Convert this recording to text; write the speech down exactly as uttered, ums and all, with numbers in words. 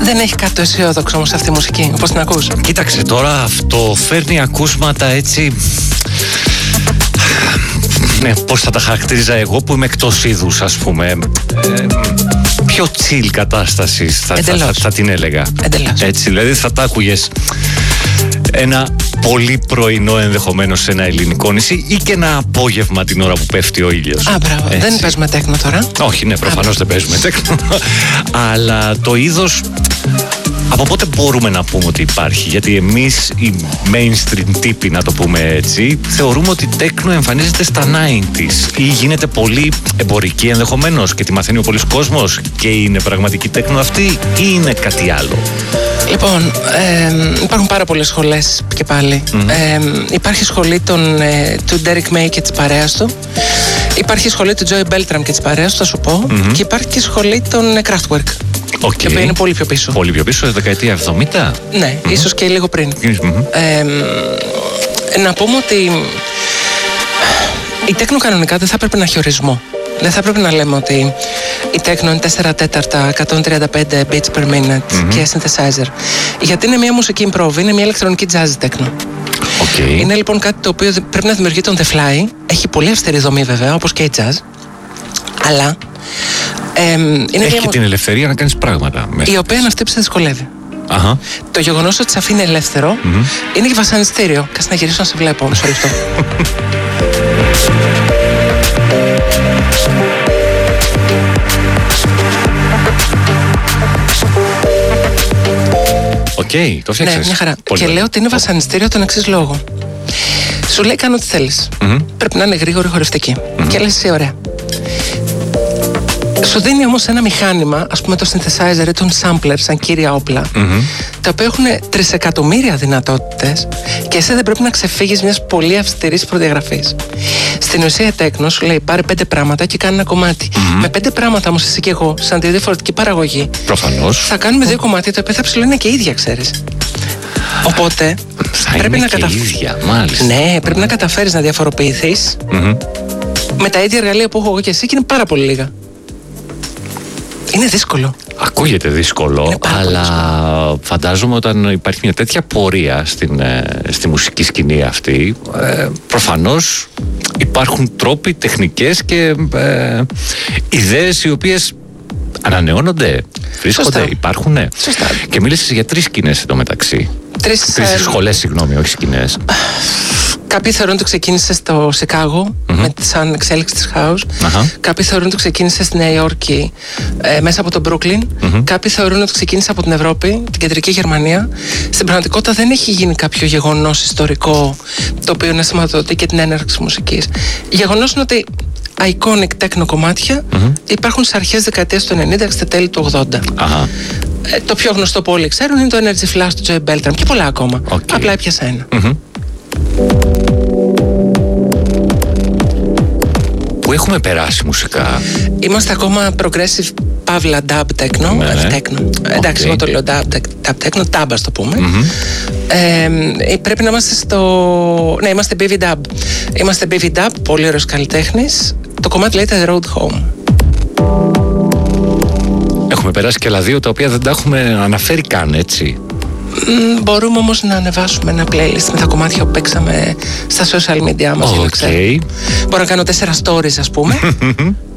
Δεν έχει κάτι το αισιόδοξο όμως αυτή η μουσική, όπως την ακούς? Κοίταξε, τώρα αυτό φέρνει ακούσματα έτσι... Ναι, πώς θα τα χαρακτήριζα εγώ που είμαι εκτός είδους, ας πούμε. Ε, πιο chill κατάσταση θα, θα, θα, θα την έλεγα. Εντελώς. Έτσι, δηλαδή θα τα άκουγες ένα πολύ πρωινό ενδεχομένως σε ένα ελληνικό νησί ή και ένα απόγευμα την ώρα που πέφτει ο ήλιος. Α, μπράβο. Έτσι. Δεν παίζουμε τέκνο τώρα. Όχι, ναι, προφανώς δεν παίζουμε τέκνο. Αλλά το είδος... Από πότε μπορούμε να πούμε ότι υπάρχει? Γιατί εμείς οι mainstream τύποι, να το πούμε έτσι, θεωρούμε ότι τέκνο εμφανίζεται στα ενενήντα ή γίνεται πολύ εμπορική ενδεχομένως και τη μαθαίνει ο πολλής κόσμος και είναι πραγματική τέκνο αυτή ή είναι κάτι άλλο? Λοιπόν, ε, υπάρχουν πάρα πολλές σχολές και πάλι. Mm-hmm. Ε, υπάρχει σχολή των, ε, του Derek May και της παρέας του. Υπάρχει η σχολή του Joey Beltram και της παρέας του, θα σου πω. Mm-hmm. Και υπάρχει και η σχολή των Kraftwerk. Okay. Και που είναι πολύ πιο πίσω. Πολύ πιο πίσω, δεκαετία εβδομήντα. Ναι, mm-hmm. ίσως και λίγο πριν. Mm-hmm. Ε, να πούμε ότι η τέκνο κανονικά δεν θα έπρεπε να έχει ορισμό. Δεν θα πρέπει να λέμε ότι η τέκνο είναι τέσσερα τέταρτα, εκατόν τριάντα πέντε beats per minute mm-hmm. και synthesizer. Γιατί είναι μια μουσική improv, είναι μια ηλεκτρονική jazz τέκνο. Okay. Είναι λοιπόν κάτι το οποίο πρέπει να δημιουργείται on the fly. Έχει πολύ αυστηρή δομή βέβαια, όπως και η jazz. Αλλά ε, είναι έχει μια... την ελευθερία να κάνεις πράγματα. Η οποία αυτή που σε δυσκολεύει. Uh-huh. Το γεγονός ότι σε αφήνει ελεύθερο mm-hmm. είναι και βασανιστήριο. Κάτσε να γυρίσω να σε βλέπω, μισό λεπτό. Οκ, okay, το φτιάξες. Ναι, μια χαρά. Πολύ και ωραία. Λέω ότι είναι βασανιστήριο τον εξής λόγο. Σου λέει κάνω ό,τι θέλεις. Mm-hmm. Πρέπει να είναι γρήγορη χορευτική. Mm-hmm. Και λες εσύ ωραία. Σου δίνει όμως ένα μηχάνημα, ας πούμε το synthesizer ή τον sampler σαν κύρια όπλα, mm-hmm. τα οποία έχουν τρισεκατομμύρια δυνατότητες και εσύ δεν πρέπει να ξεφύγεις μιας πολύ αυστηρής προδιαγραφής. Στην ουσία η τέκνο σου λέει πάρε πέντε πράγματα και κάνει ένα κομμάτι. Mm-hmm. Με πέντε πράγματα όμως εσύ και εγώ, σαν τη διαφορετική παραγωγή, προφανώς θα κάνουμε δύο κομμάτια τα οποία θα ψηλό είναι και ίδια, ξέρεις. Οπότε θα πρέπει είναι να και καταφ... ίδια, μάλιστα. Ναι, πρέπει mm-hmm. να καταφέρεις να διαφοροποιηθείς mm-hmm. με τα ίδια εργαλεία που έχω εγώ και εσύ και είναι πάρα πολύ λίγα. Είναι δύσκολο. Ακούγεται δύσκολο, αλλά φαντάζομαι όταν υπάρχει μια τέτοια πορεία στην, στη μουσική σκηνή αυτή, ε, προφανώς υπάρχουν τρόποι, τεχνικές και ε, ιδέες οι οποίες ανανεώνονται, βρίσκονται, υπάρχουν. Σωστά. Και μίλησες για τρεις σκηνές εντωμεταξύ. Τρεις, τρεις ε... σχολές, συγγνώμη, όχι σκηνές. Κάποιοι θεωρούν ότι το ξεκίνησε στο Σικάγο mm-hmm. με σαν εξέλιξη της house. Uh-huh. Κάποιοι θεωρούν ότι το ξεκίνησε στη Νέα Υόρκη ε, μέσα από το Brooklyn. Mm-hmm. Κάποιοι θεωρούν ότι ξεκίνησε από την Ευρώπη, την κεντρική Γερμανία. Στην πραγματικότητα δεν έχει γίνει κάποιο γεγονός ιστορικό το οποίο να σηματοδοτεί και την έναρξη μουσικής. Γεγονός είναι ότι iconic τέκνο κομμάτια mm-hmm. υπάρχουν στις αρχές δεκαετίας του ενενήντα και στα τέλη του ογδόντα. Uh-huh. Ε, το πιο γνωστό που όλοι ξέρουν είναι το Energy Flash του Joey Beltram και πολλά ακόμα. Okay. Απλά έπιασα ένα. Mm-hmm. Πού έχουμε περάσει μουσικά? Είμαστε ακόμα progressive παύλα dub techno, ναι, ναι. techno. Okay. Εντάξει, εγώ το λέω dub, dub techno, dub ας το πούμε. Mm-hmm. Ε, πρέπει να είμαστε στο... Ναι, είμαστε μπι βι dub. Είμαστε μπι βι dub, πολύ ωραίος καλλιτέχνης. Το κομμάτι λέγεται The Road Home. Έχουμε περάσει και άλλα δύο τα οποία δεν τα έχουμε αναφέρει καν, έτσι. Mm, μπορούμε όμως να ανεβάσουμε ένα playlist με τα κομμάτια που παίξαμε στα social media μας. Okay. Μπορώ να κάνω τέσσερα stories, ας πούμε.